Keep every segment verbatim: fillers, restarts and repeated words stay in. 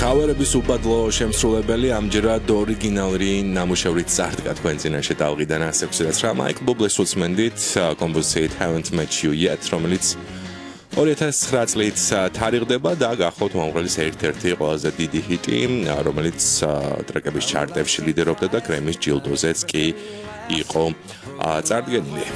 ხავერების უბადლო შემსრულებელი ამჯერად ორიგინალური ნამუშევრით წარდგა თქვენ წინაშე ტალღიდან ასი ოცდაათი მაიკლ ბუბლის უსმენდით კომპოზიციით Haven't Met You Yet, რომელიც ორი ათას ცხრა წლით თარიღდება და გახლავთ მომღერლის ერთ-ერთი ყველაზე დიდი ჰიტი, რომელიც ტრეკების ჩარტებში ლიდერობდა და გრემის ჯილდოზეც კი იყო წარდგენილი.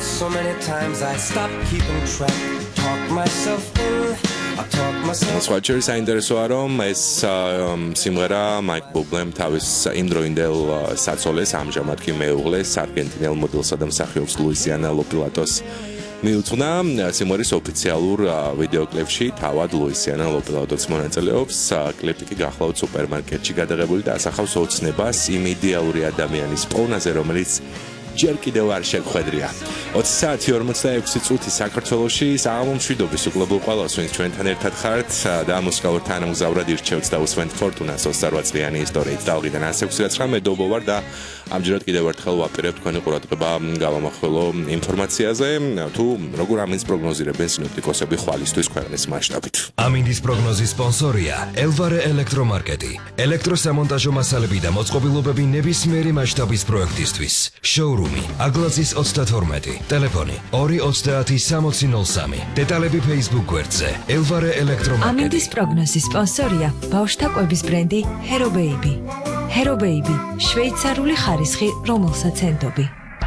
Swatcher საინტერესოა რომ ეს სიმღერა მაიკლ ბუბლემ თავის იმდროინდელ საცოლეს ამჟამად კი მეუღლეს არგენტინელ მოდელსა და მსახიობს ლუისიანა ლოპილატოს მიუძღვნა. სიმღერის ოფიციალურ ვიდეო კლიპში თავად ლუისიანა ლოპილატოც მონაწილეობს. კლიპი კი გახლავთ სუპერმარკეტში გადაღებული და ასახავს ოცნებას იმ იდეალური ადამიანის პოვნაზე, რომელიც ჯერ კიდევ არ შეგვხედრია. ოცი საათი ორმოცდაექვსი წუთი საქართველოში საღამო მშვიდობის უკლებულ ყველას, ვინც ჩვენთან ერთად ხართ და მუსიკალურ თანამგზავრად ირჩევთ და უსვენთ ფორტუნას ოცდაოთხ წლიანი ისტორიით ტალღიდან ასი ოცდაათი მედობო ვარ და ამჯერად კიდევ ერთხელ ვაპირებ თქვენი ყურადღება გავამახვილო ინფორმაციაზე, თუ როგორ ამინდის პროგნოზირებენ სინოპტიკოსები ხვალისთვის ქვეყნის მასშტაბით. ამინდის პროგნოზის სპონსორია ელვარე ელექტრომარკეტი. ელექტროსამონტაჟო მასალები და მოწყობილობები ნებისმიერი მასშტაბის პროექტისთვის. შოურუმი აგლაძის ოცდათორმეტი. ტელეფონი ორი ოცდაათი სამოცი ნოლ სამი. დეტალები Facebook გვერდზე ელვარე ელექტრომარკეტი. ამინდის პროგნოზის სპონსორია ბავშვთა კვების ბრენდი Hero Baby. Hero Baby, შვეიცარიული ხარისხი, რომელსაც ენდობი.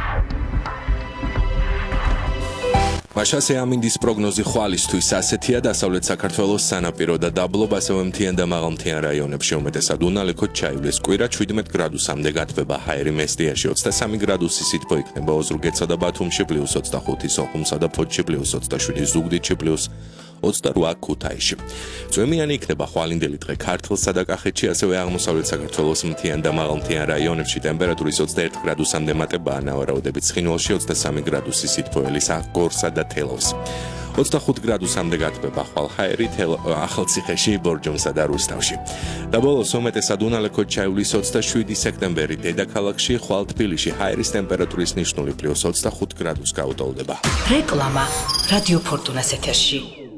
მაშასე ამინდის პროგნოზი ხვალისთვის ასეთია დასავლეთ საქართველოს სანაპირო და დაბლობ, ასევე მთიან და მაღალმთიან რაიონებში უმეტესად უნალექოდ ჩაივლის კვირა შვიდმეტ გრადუსამდე გათბება ჰაერი მესტიაში ოცდასამი გრადუსი სითბო იქნება ოზურგეთსა და ბათუმში პლუს ოცდახუთი, სოხუმსა და ფოთში პლუს ოცდაშვიდი, ზუგდიდში პლუს ოცდარვა ქუთაისში. წვიმიანი იქნება ხვალინდელი დღე ქართლსა და კახეთში, ასევე აღმოსავლეთ საქართველოს მთიან და მაღალმთიან რაიონებში ტემპერატურის ოცდაერთი გრადუსამდე მატებაა, ნავარაუდებით ცხინვალში ოცდასამი გრადუსი სითბოელის აღგორსა და თელავს. ოცდახუთი გრადუსამდე გათბება ხვალჰაერი ახალციხეში, ბორჯომსა და რუსთავში. და ბოლოს უმეტესად უნალექოდ ჩაივლის ოცდაშვიდი სექტემბერი დედაქალაქში, ხვალ თბილისში ჰაერის ტემპერატურის ნიშნული პლუს ოცდახუთი გრადუს გაუტოლდება. რეკლამა რადიო ფორტუნას ეთერში.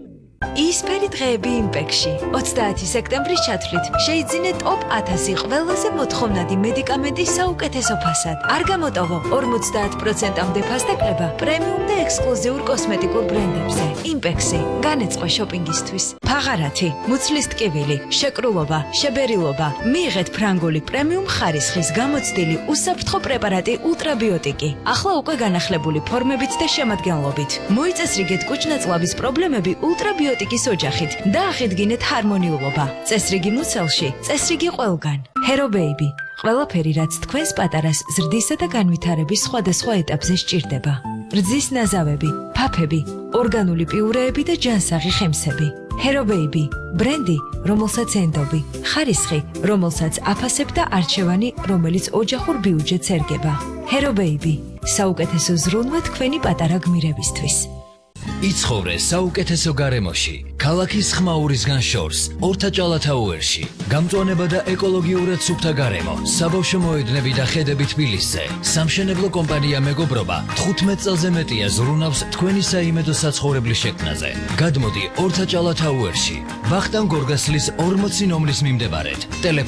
ისფერი დღეები იმპექში. ოცდაათი სექტემბრის ჩათვლით შეიძინე ტოპ ათასი ყველაზე მოთხოვნადი მედიკამენტის საუკეთესო ფასად. არ გამოტოვო ორმოცდაათ პროცენტამდე ფასდაკლება პრემიუმ და ექსკლუზიურ კოსმეტიკურ ბრენდებზე. იმპექსი განეწყო შოპინგისთვის. ფაღარათი, მუცლის ტკივილი, შეკრულობა, შებერილობა. მიიღეთ ფრანგული პრემიუმ ხარისხის გამოცდილი უსაფრთხო პრეპარატი ულტრაბიოტიკი. ახლა უკვე განახლებული ფორმებით და შემადგენლობით. მოიწესრიგეთ კუჭნაწლავის პრობლემები ულტრაბიოტიკი ოჯახით და ახიდგინეთ ჰარმონიულობა. წესრიგი მუცელში, წესრიგი ყველგან. Hero Baby. ყველაფერი, რაც თქვენს პატარას ზრდისა და განვითარების სხვადასხვა ეტაპზე სჭირდება. რძის ნაზავები, ფაფები, ორგანული პიურეები და ჯანსაღი ხემსები. Hero Baby. ბრენდი, რომელსაც ენდობი. ხარისხი, რომელსაც აფასებ და არჩევანი, რომელიც ოჯახურ ბიუჯეტს ერგება. Hero Baby. საუკეთესო ზრუნვა თქვენი პატარა გმირებისთვის. იცხოვრე საუკეთესო გარემოში, ქალაქის ხმაურისგან შორს, ორთაჭალათაუერში. გამწვანება და ეკოლოგიურად სუფთა გარემო, საბავშვო მოედნები და ხედები თბილისზე. სამშენებლო კომპანია მეგობრობა თხუთმეტ წელზე მეტია ზრუნავს თქვენი საიმედო საცხოვრებლის შექმნაზე. გადმოდი ორთაჭალათაუერში, ვახტანგ გორგასლის ორმოცი ნომრის მიმდებარედ.